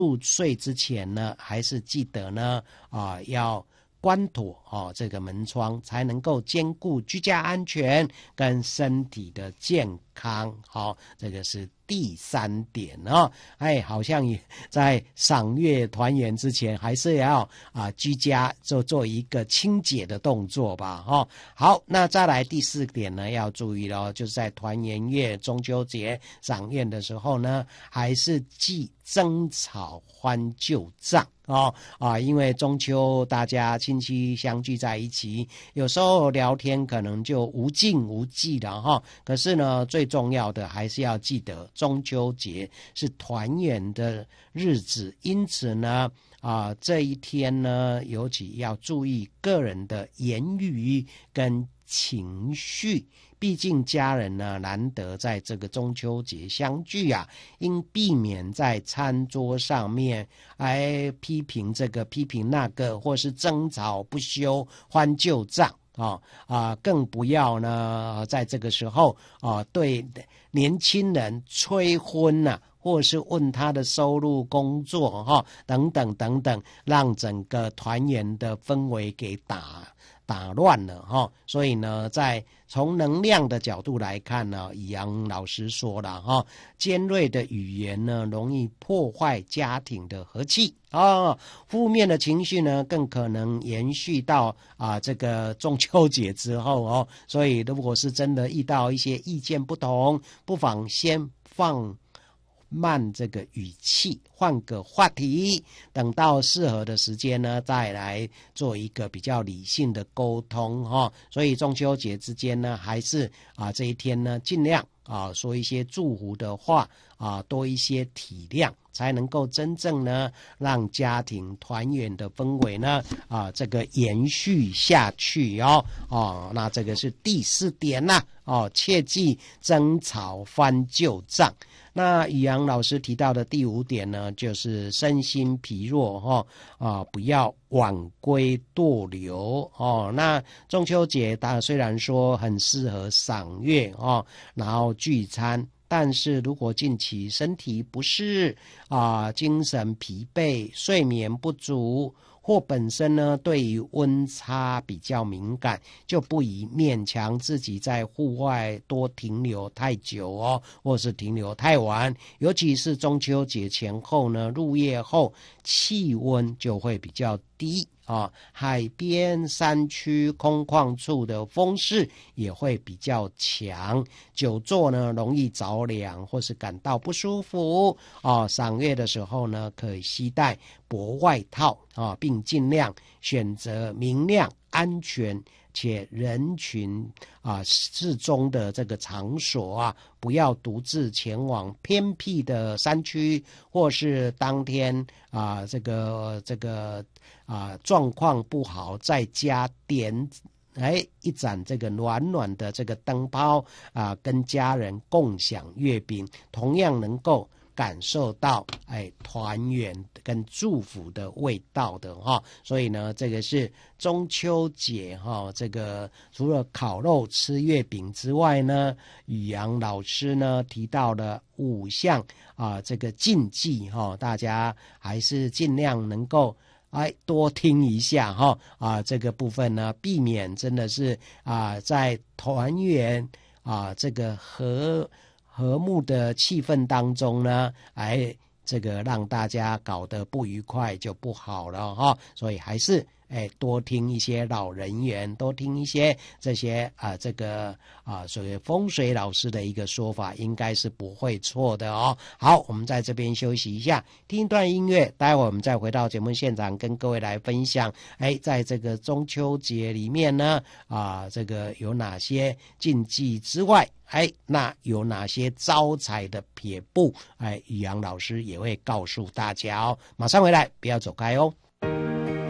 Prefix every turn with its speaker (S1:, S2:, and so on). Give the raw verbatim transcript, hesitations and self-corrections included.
S1: 入睡之前呢，还是记得呢啊、呃、要关妥哦这个门窗，才能够兼顾居家安全跟身体的健康。好、哦，这个是第三点哦。哎，好像也在赏月团圆之前，还是要啊居家做做一个清洁的动作吧。哦，好，那再来第四点呢，要注意了，就是在团圆月、中秋节赏月的时候呢，还是忌争吵欢旧账。哦啊，因为中秋大家亲戚相聚在一起，有时候聊天可能就无尽无际了哈。可是呢，最重要的还是要记得中秋节是团圆的日子，因此呢，啊这一天呢，尤其要注意个人的言语跟情绪。毕竟家人呢难得在这个中秋节相聚啊，应避免在餐桌上面来批评这个批评那个，或是争吵不休欢旧账啊啊，更不要呢在这个时候啊对年轻人催婚呐、啊。或是问他的收入、工作哈等等等等，让整个团圆的氛围给打打乱了哈。所以呢，在从能量的角度来看呢，以阳老师说了哈，尖锐的语言呢，容易破坏家庭的和气啊。负面的情绪呢，更可能延续到啊这个中秋节之后哦。所以，如果是真的遇到一些意见不同，不妨先放慢这个语气，换个话题，等到适合的时间呢，再来做一个比较理性的沟通哈、哦。所以中秋节之间呢，还是啊这一天呢，尽量啊说一些祝福的话啊，多一些体谅，才能够真正呢让家庭团圆的氛围呢啊这个延续下去哦哦。那这个是第四点啦、啊、哦，切忌争吵翻旧账。那宇阳老师提到的第五点呢，就是身心疲弱哈啊，不要晚归堕流哦。那中秋节它虽然说很适合赏月哦，然后聚餐，但是如果近期身体不适啊，精神疲惫、睡眠不足，或本身呢对于温差比较敏感，就不宜勉强自己在户外多停留太久哦，或是停留太晚。尤其是中秋节前后呢，入夜后气温就会比较低啊，海边、山区、空旷处的风势也会比较强，久坐呢容易着凉或是感到不舒服啊。赏月的时候呢，可以携带薄外套啊，并尽量选择明亮、安全且人群啊适中的这个场所啊，不要独自前往偏僻的山区，或是当天啊这个这个啊状况不好，在家点哎一盏这个暖暖的这个灯泡啊，跟家人共享月饼，同样能够感受到哎团圆跟祝福的味道的哈、哦，所以呢，这个是中秋节哈、哦，这个除了烤肉吃月饼之外呢，宇阳老师呢提到了五项啊这个禁忌哈、哦，大家还是尽量能够哎，多听一下哈啊，这个部分呢，避免真的是啊，在团圆啊这个和和睦的气氛当中呢，哎，这个让大家搞得不愉快就不好了哈。所以还是哎多听一些老人言，多听一些这些啊这个啊所谓风水老师的一个说法，应该是不会错的哦。好，我们在这边休息一下，听一段音乐，待会我们再回到节目现场，跟各位来分享。哎，在这个中秋节里面呢，啊，这个有哪些禁忌之外，哎，那有哪些招财的撇步？哎，宇阳老师也会告诉大家哦。马上回来，不要走开哦。